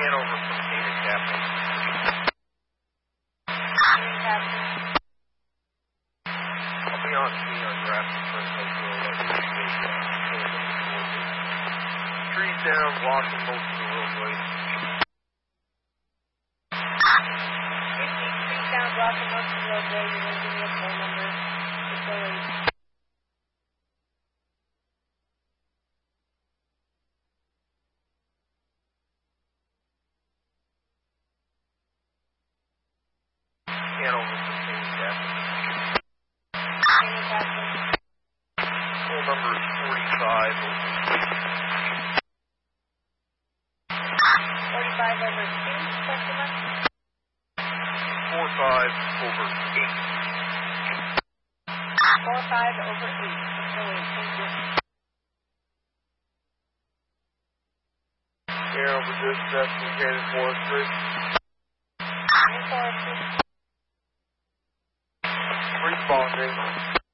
Hanover from Data Captain. I'll be on scene on Grafton First Hotel. Trees down, blocking most of the roadways. Trees down, blocking most of the roadway. You're going to give me a phone number. Hanover from Data Captain. Phone number is 45 over 45 over 2, question mark? 45 over 8. 45 over 8. Thank you. Hanover dispatch from Cannon Forestry. Forestry. Responding.